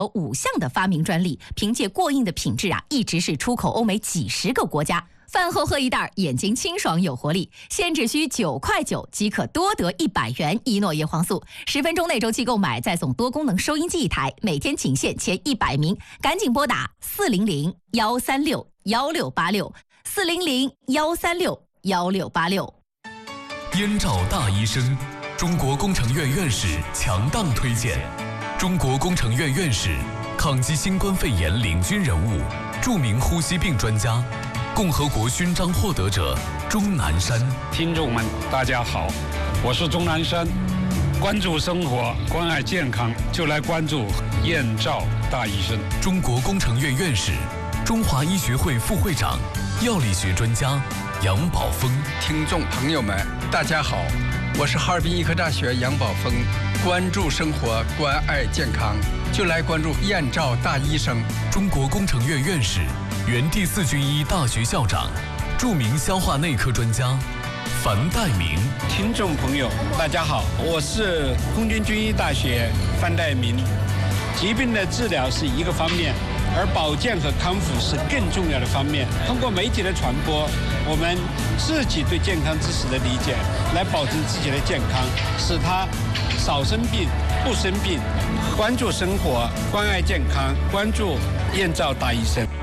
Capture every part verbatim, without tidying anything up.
五项的发明专利，凭借过硬的品质啊，一直是出口欧美几十个国家。饭后喝一袋，眼睛清爽有活力，现只需九块九即可多得一百元伊诺叶黄素。十分钟内周期购买，再送多功能收音机一台，每天仅限前一百名，赶紧拨打四零零幺三六幺六八六四零零幺三六幺六八六。 燕赵大医生，中国工程院院士强档推荐。中国工程院院士，抗击新冠肺炎领军人物，著名呼吸病专家。共和国勋章获得者钟南山。 听众们大家好，我是钟南山。关注生活，关爱健康，就来关注燕赵大医生。 中国工程院院士，中华医学会副会长，药理学专家杨宝峰。 听众朋友们大家好，我是哈尔滨医科大学杨宝峰。关注生活，关爱健康，就来关注燕赵大医生。 中国工程院院士，原第四军医大学校长，著名消化内科专家樊岱明。 听众朋友大家好，我是空军军医大学樊岱明。疾病的治疗是一个方面，而保健和康复是更重要的方面。通过媒体的传播，我们自己对健康知识的理解，来保证自己的健康，使他少生病不生病。关注生活，关爱健康，关注燕赵大医生。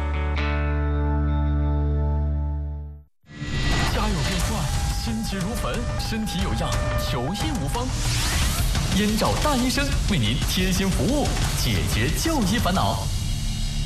家有变坏，心急如焚，身体有恙，求医无方。燕赵大医生为您贴心服务，解决就医烦恼。